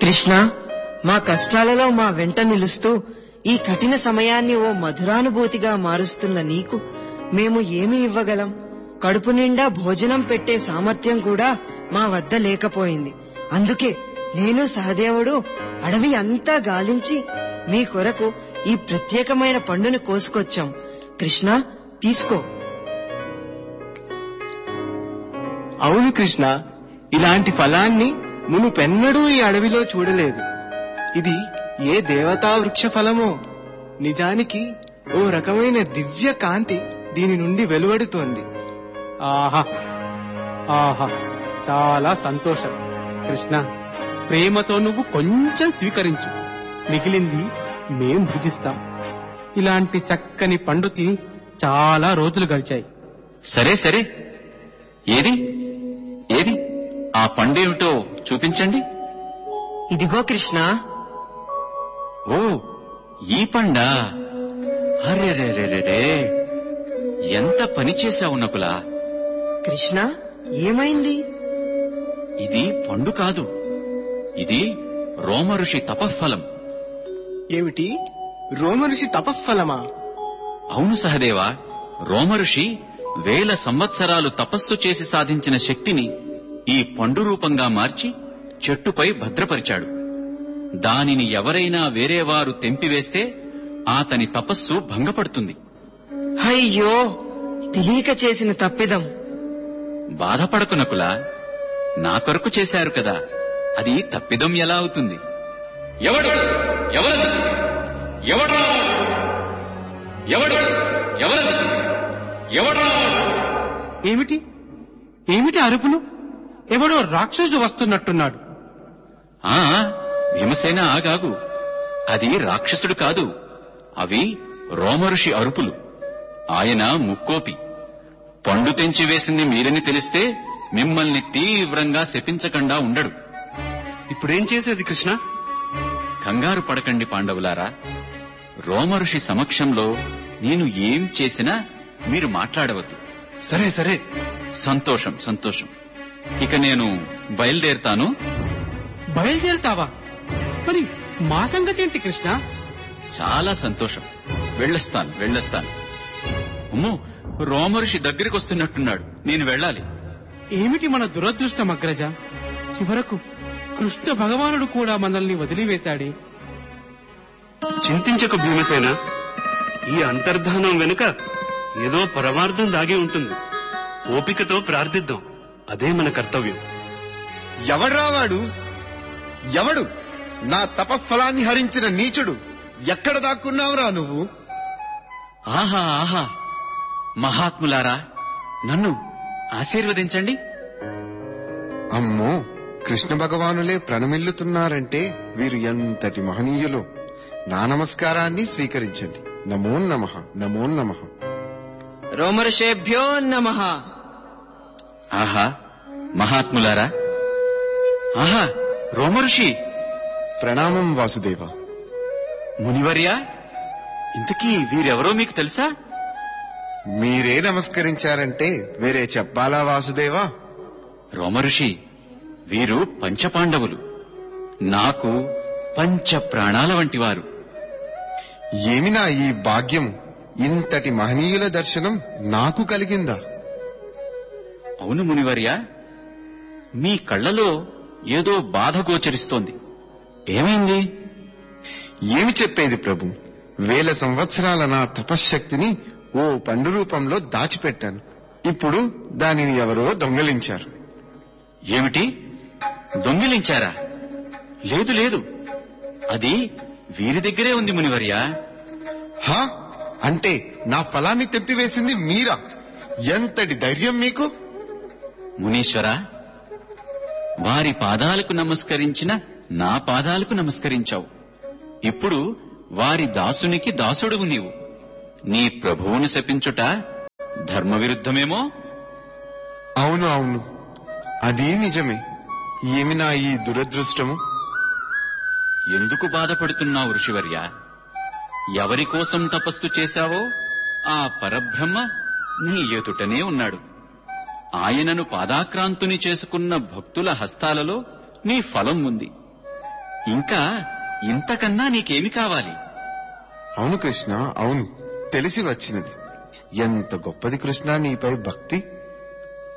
కృష్ణ, మా కష్టాలలో మా వెంట నిలుస్తూ ఈ కఠిన సమయాన్ని ఓ మధురానుభూతిగా మారుస్తున్న నీకు మేము ఏమి ఇవ్వగలం? కడుపు నిండా భోజనం పెట్టే సామర్థ్యం కూడా మా వద్ద లేకపోయింది. అందుకే నేను సహదేవుడు అడవి అంతా గాలించి మీ కొరకు ఈ ప్రత్యేకమైన పండును కోసుకొచ్చాం. కృష్ణ, తీసుకో. అవును కృష్ణ, ఇలాంటి ఫలాన్ని మునుపెన్నడూ ఈ అడవిలో చూడలేదు. ఇది ఏ దేవతా వృక్ష ఫలమో. నిజానికి ఓ రకమైన దివ్య కాంతి దీని నుండి వెలువడుతోంది. ఆహా ఆహా, చాలా సంతోషం. కృష్ణ, ప్రేమతో నువ్వు కొంచెం స్వీకరించు, మిగిలింది మేం భుజిస్తాం. ఇలాంటి చక్కని పండు తిని చాలా రోజులు గడిచాయి. సరే సరే, ఏది ఏది ఆ పండు ఏమిటో చూపించండి. ఇదిగో కృష్ణ. ఓ, ఈ పండా? అరెరెరెరే, ఎంత పని చేశావు నకులా. కృష్ణ, ఏమైంది? ఇది పండు కాదు, ఇది రోమఋషి తపఫలం. ఏమిటి, రోమఋషి తపఫలమా? అవును సహదేవా, రోమఋషి వేల సంవత్సరాలు తపస్సు చేసి సాధించిన శక్తిని ఈ పండు రూపంగా మార్చి చెట్టుపై భద్రపరిచాడు. దానిని ఎవరైనా వేరేవారు తెంపివేస్తే అతని తపస్సు భంగపడుతుంది. అయ్యో, తెలియక చేసిన తప్పిదం. బాధపడకు నకులా, నా కొరకు చేశారు కదా, అది తప్పిదం ఎలా అవుతుంది? ఎవడు ఎవరది ఎవడు ఎవడు ఎవరది ఎవడు? ఏమిటి ఏమిటి అరుపులు? ఎవడో రాక్షసుడు వస్తున్నట్టున్నాడు. ఆ భీమసేన, ఆగాగు. అది రాక్షసుడు కాదు, అవి రోమఋషి అరుపులు. ఆయన ముక్కోపి. పండు తెంచి వేసింది మీరని తెలిస్తే మిమ్మల్ని తీవ్రంగా శపించకుండా ఉండడు. ఇప్పుడేం చేసేది కృష్ణ? కంగారు పడకండి పాండవులారా. రోమఋషి సమక్షంలో నేను ఏం చేసినా మీరు మాట్లాడవద్దు. సరే సరే. సంతోషం సంతోషం. ఇక నేను బయలుదేరుతాను. బయలుదేరుతావా? మరి మా సంగతి ఏంటి కృష్ణ? చాలా సంతోషం. వెళ్ళొస్తాను వెళ్ళొస్తాను. అమ్మో, రోమఋషి దగ్గరికి వస్తున్నట్టున్నాడు. నేను వెళ్ళాలి. ఏమిటి మన దురదృష్టం అగ్రజ, చివరకు కృష్ణ భగవానుడు కూడా మనల్ని వదిలివేశాడే. చింతించకు భీమసేన, ఈ అంతర్ధానం వెనుక ఏదో పరమార్థం దాగి ఉంటుంది. ఓపికతో ప్రార్థిద్దాం, అదే మన కర్తవ్యం. ఎవడ్రావాడు? ఎవడు? నా తపఫలాన్ని హరించిన నీచుడు! ఎక్కడ దాక్కున్నావురా నువ్వు? ఆహా ఆహా, మహాత్ములారా, నన్ను ఆశీర్వదించండి. అమ్మో, కృష్ణ భగవానులే ప్రణమిల్లుతున్నారంటే వీరు ఎంతటి మహనీయులు! నా నమస్కారాన్ని స్వీకరించండి. నమో నమః, నమో నమః. రోమర్షేభ్యో నమః. ఆహా, మహాత్ములారా. ఆహా, రోమఋషి. ప్రణామం వాసుదేవ. మునివర్యా, ఇంతకీ వీరెవరో మీకు తెలుసా? మీరే నమస్కరించారంటే వేరే చెప్పాలా వాసుదేవా? రోమఋషి, వీరు పంచపాండవులు, నాకు పంచ ప్రాణాల వంటివారు. ఏమినా ఈ భాగ్యం! ఇంతటి మహనీయుల దర్శనం నాకు కలిగిందా? అవును మునివర్యా, మీ కళ్లలో ఏదో బాధ గోచరిస్తోంది. ఏమైంది? ఏమి చెప్పేది ప్రభు? వేల సంవత్సరాల నా తపశ్శక్తిని ఓ పండు రూపంలో దాచిపెట్టాను. ఇప్పుడు దానిని ఎవరో దొంగలించారు. ఏమిటి, దొంగిలించారా? లేదు లేదు, అది వీరి దగ్గరే ఉంది మునివర్యా. హా? అంటే నా ఫలాన్ని తెంపివేసింది మీరా? ఎంతటి ధైర్యం మీకు? మునీశ్వరా, వారి పాదాలకు నమస్కరించిన నా పాదాలకు నమస్కరించావు. ఇప్పుడు వారి దాసునికి దాసుడువు నీవు. నీ ప్రభువును శపించుట ధర్మ విరుద్ధమేమో? అవును అవును, అదీ నిజమే. ఏమినా ఈ దురదృష్టము? ఎందుకు బాధపడుతున్నావు ఋషివర్యా? ఎవరి కోసం తపస్సు చేశావో ఆ పరబ్రహ్మ నీ ఎదుటనే ఉన్నాడు. ఆయనను పాదాక్రాంతుని చేసుకున్న భక్తుల హస్తాలలో నీ ఫలం ఉంది. ఇంకా ఇంతకన్నా నీకేమి కావాలి? అవును కృష్ణ, అవును, తెలిసి వచ్చినది. ఎంత గొప్పది కృష్ణ నీపై భక్తి.